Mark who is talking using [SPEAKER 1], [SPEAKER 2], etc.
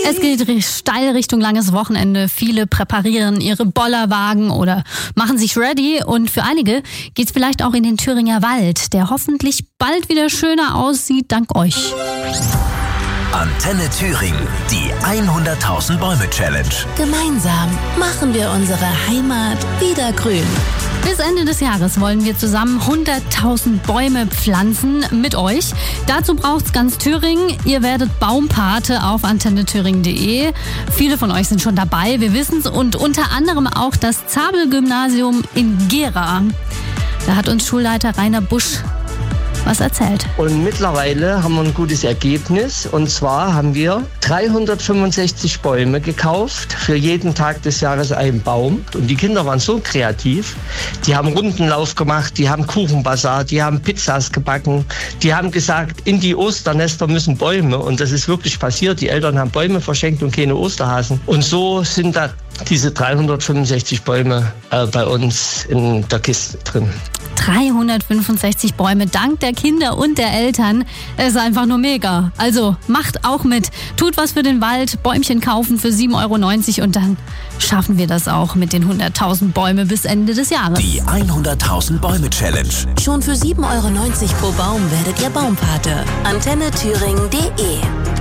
[SPEAKER 1] Es geht steil Richtung langes Wochenende. Viele präparieren ihre Bollerwagen oder machen sich ready. Und für einige geht's vielleicht auch in den Thüringer Wald, der hoffentlich bald wieder schöner aussieht, dank euch.
[SPEAKER 2] Antenne Thüringen, die 100.000 Bäume Challenge.
[SPEAKER 3] Gemeinsam machen wir unsere Heimat wieder grün.
[SPEAKER 1] Bis Ende des Jahres wollen wir zusammen 100.000 Bäume pflanzen mit euch. Dazu braucht's ganz Thüringen. Ihr werdet Baumpate auf antennethüringen.de. Viele von euch sind schon dabei, wir wissen's. Und unter anderem auch das Zabel-Gymnasium in Gera. Da hat uns Schulleiter Rainer Busch was erzählt.
[SPEAKER 4] Und mittlerweile haben wir ein gutes Ergebnis. Und zwar haben wir 365 Bäume gekauft. Für jeden Tag des Jahres einen Baum. Und die Kinder waren so kreativ. Die haben Rundenlauf gemacht, die haben Kuchenbazar, die haben Pizzas gebacken. Die haben gesagt, in die Osternester müssen Bäume. Und das ist wirklich passiert. Die Eltern haben Bäume verschenkt und keine Osterhasen. Und so sind da diese 365 Bäume bei uns in der Kiste drin.
[SPEAKER 1] 365 Bäume dank der Kinder und der Eltern. Das ist einfach nur mega. Also macht auch mit. Tut was für den Wald, Bäumchen kaufen für 7,90 € und dann schaffen wir das auch mit den 100.000 Bäume bis Ende des Jahres.
[SPEAKER 2] Die 100.000 Bäume Challenge.
[SPEAKER 3] Schon für 7,90 € pro Baum werdet ihr Baumpate. antennethüringen.de